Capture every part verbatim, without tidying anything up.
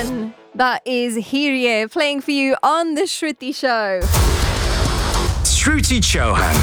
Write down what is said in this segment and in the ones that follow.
Chauhan. That is Hirie playing for you on the Shruti Show. Shruti Chauhan.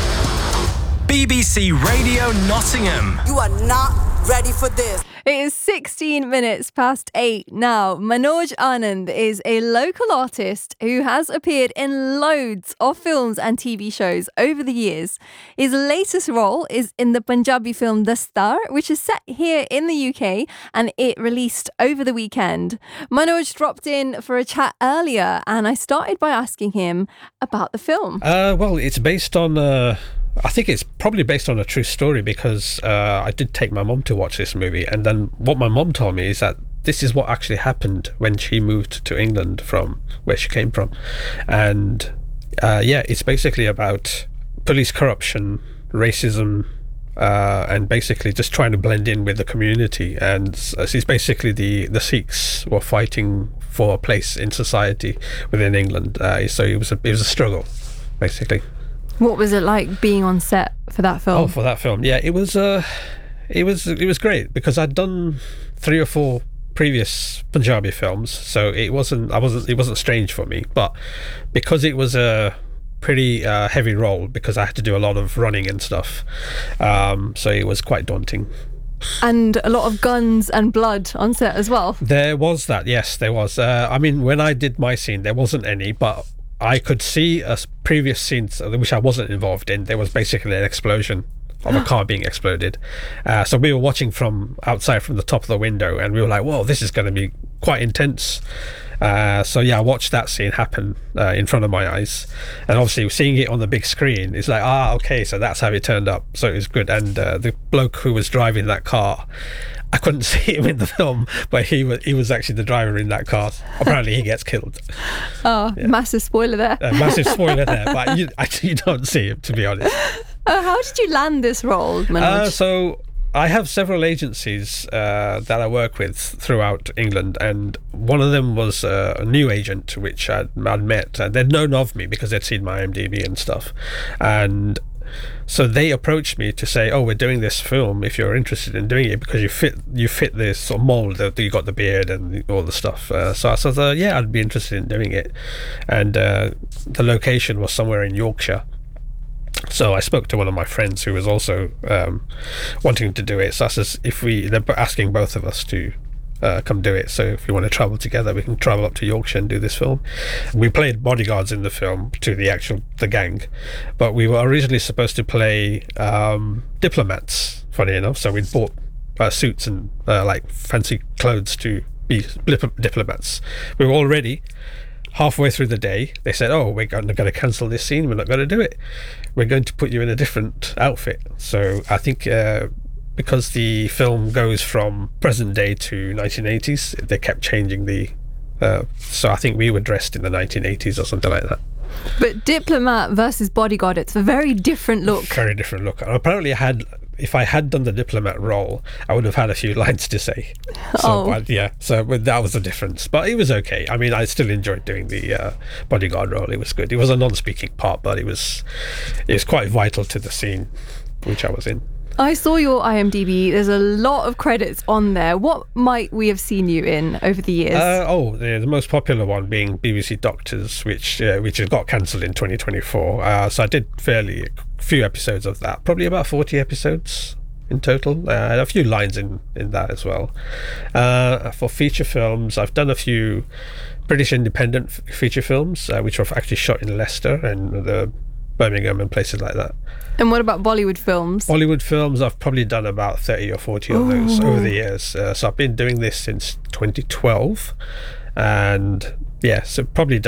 B B C Radio Nottingham. You are not ready for this. It is sixteen minutes past eight now. Manoj Anand is a local artist who has appeared in loads of films and T V shows over the years. His latest role is in the Punjabi film Dastar, which is set here in the U K, and it released over the weekend. Manoj dropped in for a chat earlier, and I started by asking him about the film. Uh, well, it's based on... Uh... I think it's probably based on a true story because uh, I did take my mum to watch this movie, and then what my mum told me is that this is what actually happened when she moved to England from where she came from. And uh, yeah, it's basically about police corruption, racism, uh, and basically just trying to blend in with the community. And it's basically the, the Sikhs were fighting for a place in society within England. Uh, so it was a, it was a struggle, basically. What was it like being on set for that film? Oh, for that film, yeah, it was. Uh, it was. It was great because I'd done three or four previous Punjabi films, so it wasn't. I wasn't. It wasn't strange for me, but because it was a pretty uh, heavy role, because I had to do a lot of running and stuff, um, so it was quite daunting. And a lot of guns and blood on set as well. There was that. Yes, there was. Uh, I mean, when I did my scene, there wasn't any, but I could see a previous scenes which I wasn't involved in. There was basically an explosion of a car being exploded. Uh, so we were watching from outside from the top of the window, and we were like, whoa, this is going to be quite intense. Uh, so yeah, I watched that scene happen uh, in front of my eyes. And obviously seeing it on the big screen, it's like, ah, okay, so that's how it turned up. So it was good. And uh, the bloke who was driving that car, I couldn't see him in the film, but he was he was actually the driver in that car. Apparently he gets killed. Oh, yeah. Massive spoiler there. A massive spoiler there, but you, you don't see him, to be honest. Uh, how did you land this role, Manoj? Uh, so I have several agencies uh, that I work with throughout England, and one of them was uh, a new agent which I'd, I'd met. Uh, they'd known of me because they'd seen my I M D B and stuff. And so they approached me to say, oh, we're doing this film if you're interested in doing it, because you fit you fit this sort of mold that you got the beard and all the stuff. Uh, so I said, uh, yeah, I'd be interested in doing it. And uh, the location was somewhere in Yorkshire. So I spoke to one of my friends who was also um, wanting to do it. So I says, if we, they're asking both of us to Uh, come do it, so if you want to travel together, we can travel up to Yorkshire and do this film. We played bodyguards in the film to the actual the gang, but we were originally supposed to play um, diplomats, funny enough. So we'd bought uh, suits and uh, like fancy clothes to be dip- diplomats. We were all ready. Halfway through the day, they said, oh, we're going to cancel this scene, we're not going to do it, we're going to put you in a different outfit. So I think uh, because the film goes from present day to nineteen eighties, they kept changing the uh, so I think we were dressed in the nineteen eighties or something like that. But diplomat versus bodyguard, it's a very different look. Very different look. And apparently I had, if I had done the diplomat role, I would have had a few lines to say. So, oh. but, yeah, so but that was the difference. But it was okay. I mean, I still enjoyed doing the uh, bodyguard role. It was good. It was a non-speaking part, but it was it was quite vital to the scene which I was in. I saw your I M D B. There's a lot of credits on there. What might we have seen you in over the years? Uh, oh, the, the most popular one being B B C Doctors, which uh, which has got cancelled in twenty twenty-four. Uh, so I did fairly few episodes of that, probably about forty episodes in total. Uh, a few lines in, in that as well. Uh, for feature films, I've done a few British independent f- feature films, uh, which were actually shot in Leicester and the Birmingham and places like that. And what about Bollywood films? Bollywood films, I've probably done about thirty or forty of those Ooh. over the years. Uh, so I've been doing this since twenty twelve. And yeah, so probably